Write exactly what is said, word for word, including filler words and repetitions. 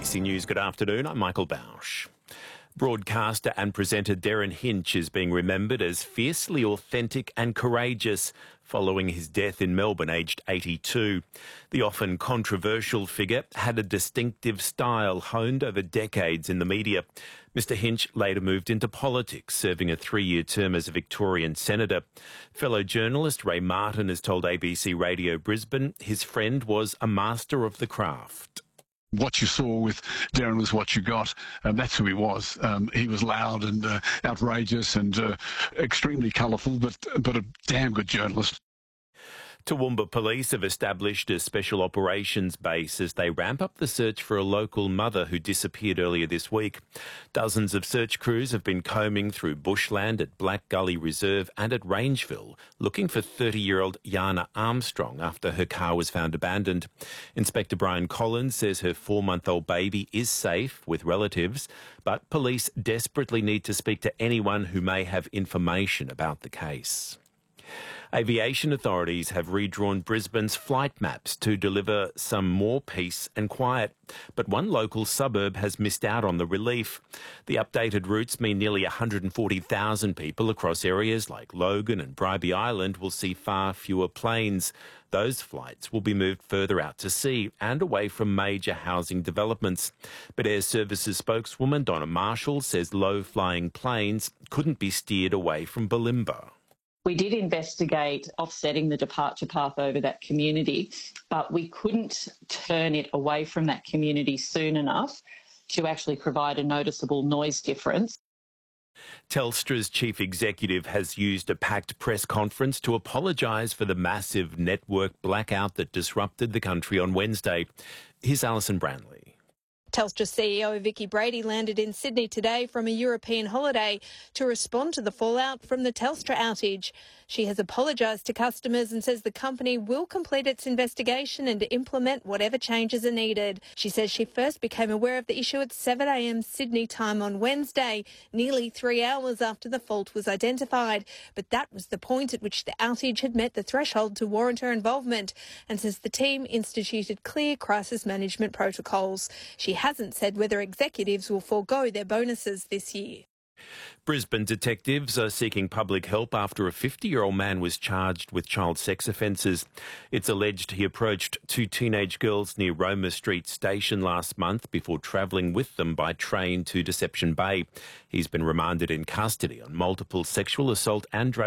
A B C News, good afternoon. I'm Michael Bausch. Broadcaster and presenter Derryn Hinch is being remembered as fiercely authentic and courageous following his death in Melbourne, aged eighty-two. The often controversial figure had a distinctive style honed over decades in the media. Mister Hinch later moved into politics, serving a three-year term as a Victorian senator. Fellow journalist Ray Martin has told A B C Radio Brisbane his friend was a master of the craft. What you saw with Derryn was what you got. Um, that's who he was. Um, he was loud and uh, outrageous and uh, extremely colourful, but but a damn good journalist. Toowoomba Police have established a special operations base as they ramp up the search for a local mother who disappeared earlier this week. Dozens of search crews have been combing through bushland at Black Gully Reserve and at Rangeville, looking for thirty-year-old Yana Armstrong after her car was found abandoned. Inspector Brian Collins says her four-month-old baby is safe with relatives, but police desperately need to speak to anyone who may have information about the case. Aviation authorities have redrawn Brisbane's flight maps to deliver some more peace and quiet. But one local suburb has missed out on the relief. The updated routes mean nearly one hundred forty thousand people across areas like Logan and Bribie Island will see far fewer planes. Those flights will be moved further out to sea and away from major housing developments. But Air Services spokeswoman Donna Marshall says low-flying planes couldn't be steered away from Bulimba. We did investigate offsetting the departure path over that community, but we couldn't turn it away from that community soon enough to actually provide a noticeable noise difference. Telstra's chief executive has used a packed press conference to apologise for the massive network blackout that disrupted the country on Wednesday. Here's Alison Branley. Telstra C E O Vicki Brady landed in Sydney today from a European holiday to respond to the fallout from the Telstra outage. She has apologised to customers and says the company will complete its investigation and implement whatever changes are needed. She says she first became aware of the issue at seven a m Sydney time on Wednesday, nearly three hours after the fault was identified. But that was the point at which the outage had met the threshold to warrant her involvement, and says the team instituted clear crisis management protocols. She hasn't said whether executives will forego their bonuses this year. Brisbane detectives are seeking public help after a fifty-year-old man was charged with child sex offences. It's alleged he approached two teenage girls near Roma Street Station last month before travelling with them by train to Deception Bay. He's been remanded in custody on multiple sexual assault and drug